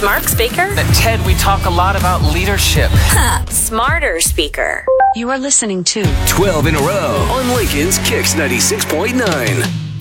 Smart speaker? Ted, we talk a lot about leadership. Smarter speaker. You are listening to 12 in a row on Lincoln's Kicks 96.9.